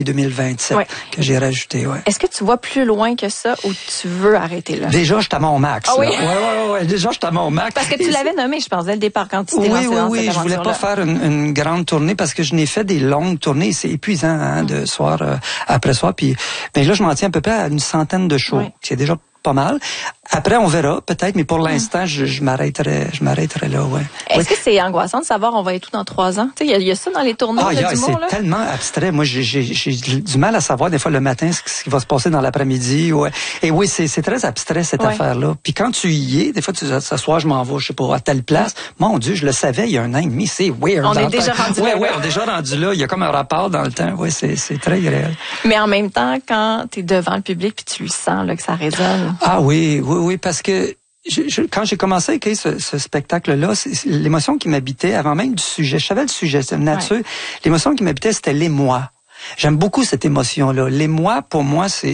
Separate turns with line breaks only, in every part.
2027 que j'ai rajouté. Ouais.
Est-ce que tu vois plus loin que ça ou tu veux arrêter là?
Déjà, je suis à mon max.
Ah oui?
Ouais. Déjà, je suis à mon max.
Parce que tu l'avais nommé, je pense, dès le départ, quand tu t'es lancé dans cette aventure-là.
Je voulais pas faire une grande tournée parce que je n'ai fait des longues tournées. C'est épuisant de soir après soir. Puis, mais là, je m'en tiens à peu près à une centaine de shows. C'est déjà pas mal. Après, on verra, peut-être, mais pour l'instant, je m'arrêterai là, ouais.
Est-ce que c'est angoissant de savoir on va être où dans 3 ans? Tu sais, il y a ça dans les tournois d'humour, là?
C'est tellement abstrait. Moi, j'ai du mal à savoir, des fois, le matin, ce qui va se passer dans l'après-midi. Ouais. Et oui, c'est très abstrait, cette affaire-là. Puis quand tu y es, des fois, tu dis, ce soir, je m'en vais, je sais pas, à telle place. Mon Dieu, je le savais il y a 1 an et demi. C'est weird.
On est déjà rendu là.
Ouais, on est déjà rendu là. Il y a comme un rapport dans le temps. Oui, c'est très réel.
Mais en même temps, quand tu es devant le public puis tu le sens, là, que ça résonne.
Ah oui, parce que quand j'ai commencé à écrire ce spectacle-là, l'émotion qui m'habitait, avant même du sujet, je savais le sujet, c'est une nature, l'émotion qui m'habitait, c'était l'émoi. J'aime beaucoup cette émotion-là. L'émoi, pour moi, c'est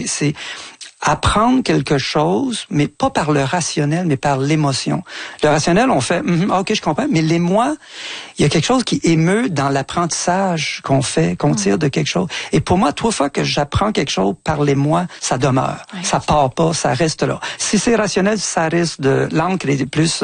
apprendre quelque chose, mais pas par le rationnel, mais par l'émotion. Le rationnel, on fait, ok, je comprends, mais l'émoi, il y a quelque chose qui émeut dans l'apprentissage qu'on fait, qu'on tire de quelque chose. Et pour moi, 3 fois que j'apprends quelque chose par l'émoi, ça demeure. Ça part pas, ça reste là. Si c'est rationnel, ça risque de, l'encre est plus,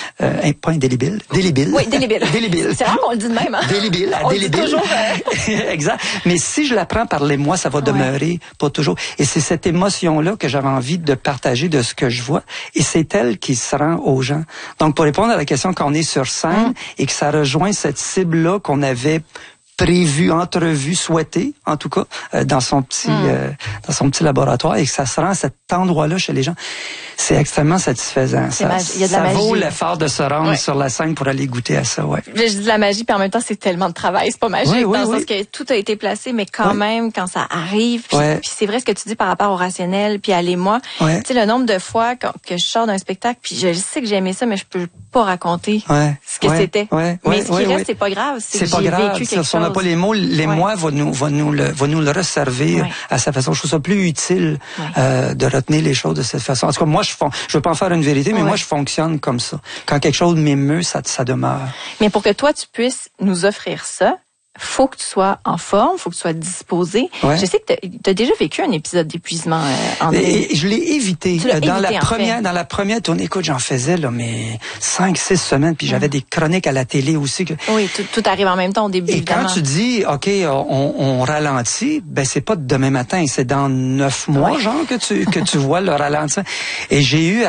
pas indélébile. Délébile.
Oui, délébile.
Délébile.
C'est rare qu'on le dit de même, hein?
Délébile,
on
délébile.
Dit toujours,
Exact. Mais si je l'apprends par l'émoi, ça va demeurer, pas toujours. Et c'est cette émotion-là que j'avais envie de partager de ce que je vois, et c'est elle qui se rend aux gens. Donc, pour répondre à la question, quand on est sur scène et que ça rejoint cette cible-là qu'on avait prévu, entrevu, souhaité, en tout cas, dans son petit laboratoire, et que ça se rend à cet endroit-là chez les gens, c'est extrêmement satisfaisant.
Il y a de la magie.
Ça vaut l'effort de se rendre sur la scène pour aller goûter à ça,
Je dis de la magie, puis en même temps, c'est tellement de travail. C'est pas magique, dans le sens que tout a été placé, mais quand même, quand ça arrive, puis c'est vrai ce que tu dis par rapport au rationnel, puis à l'émoi. Tu sais, le nombre de fois que je sors d'un spectacle, puis je sais que j'ai aimé ça, mais je peux pas raconter ce que c'était. Mais ce qui reste, c'est pas grave. C'est que j'ai vécu quelque chose.
Si on n'a pas les mots, l'émoi va nous le resservir à sa façon. Je trouve ça plus utile de retenir les choses de cette façon. En tout cas, moi, je veux pas en faire une vérité, mais moi, je fonctionne comme ça. Quand quelque chose m'émeut, ça demeure.
Mais pour que toi, tu puisses nous offrir ça, faut que tu sois en forme, faut que tu sois disposé. Je sais que tu as déjà vécu un épisode d'épuisement, André.
Et je l'ai évité. Dans la première tournée, écoute, j'en faisais mais 5-6 semaines, puis j'avais des chroniques à la télé aussi.
Oui, tout arrive en même temps au début.
Et
évidemment.
quand tu dis, OK, on ralentit, c'est pas demain matin, c'est dans 9 mois, genre, que tu vois le ralentissement. Et j'ai eu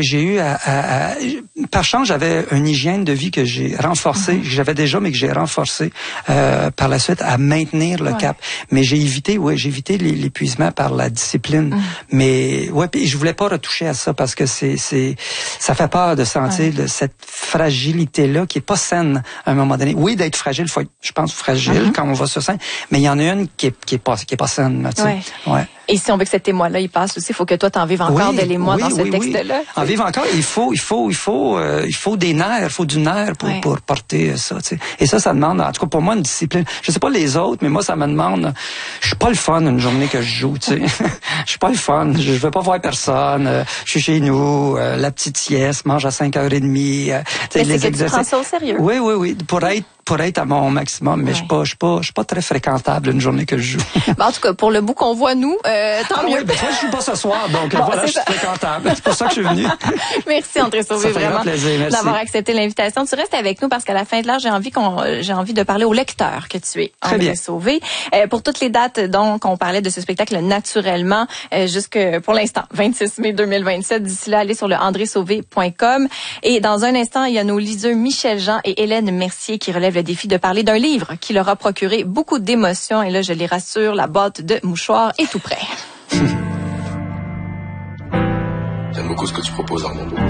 par chance, j'avais une hygiène de vie que j'ai renforcée, que j'avais déjà, mais que j'ai renforcée. Par la suite à maintenir le cap. Mais j'ai évité l'épuisement par la discipline. Mais puis je voulais pas retoucher à ça parce que ça fait peur de sentir cette fragilité-là qui est pas saine à un moment donné. Oui, d'être fragile, faut être, je pense, fragile quand on va sur scène, mais il y en a une qui est pas saine, tu sais.
Et si on veut que cet émoi-là, il passe aussi, il faut que toi, t'en vives encore de l'émoi dans ce texte-là.
En vivre encore, il faut des nerfs, il faut du nerf pour porter ça, tu sais. Et ça demande, en tout cas pour moi, une discipline. Je sais pas les autres, mais moi, ça me demande, je suis pas le fun une journée que je joue, tu sais. Je suis pas le fun, je veux pas voir personne, je suis chez nous, la petite sieste, mange à 5h30,
mais c'est que tu prends ça au sérieux.
Oui, pour être à mon maximum, mais je suis pas très fréquentable une journée que je joue.
En tout cas, pour le bout qu'on voit, nous, tant mieux.
Oui, je joue pas ce soir, donc voilà, je suis fréquentable. C'est pour ça que je suis venu.
Merci, André Sauvé, vraiment, d'avoir accepté l'invitation. Tu restes avec nous parce qu'à la fin de l'heure, j'ai envie de parler au lecteur que tu es, André Sauvé. Pour toutes les dates, donc, on parlait de ce spectacle naturellement, pour l'instant, 26 mai 2027. D'ici là, allez sur le andresauvé.com. Et dans un instant, il y a nos liseux Michel Jean et Hélène Mercier qui relèvent le défi de parler d'un livre qui leur a procuré beaucoup d'émotions. Et là, je les rassure, la boîte de mouchoirs est tout prêt.
J'aime beaucoup ce que tu proposes, Armando.